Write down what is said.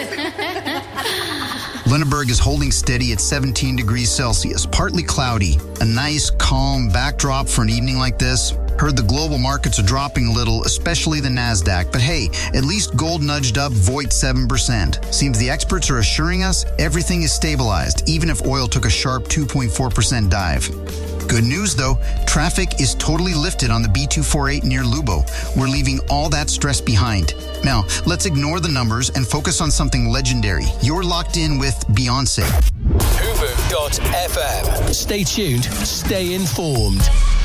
Lüneburg is holding steady at 17 degrees Celsius, partly cloudy. A nice, calm backdrop for an evening like this. Heard the global markets are dropping a little, especially the Nasdaq. But hey, at least gold nudged up Voigt 7%. Seems the experts are assuring us everything is stabilized, even if oil took a sharp 2.4% dive. Good news though, traffic is totally lifted on the B248 near Lubo. We're leaving all that stress behind. Now, let's ignore the numbers and focus on something legendary. You're locked in with Beyonce. Hoover.fm. Stay tuned, stay informed.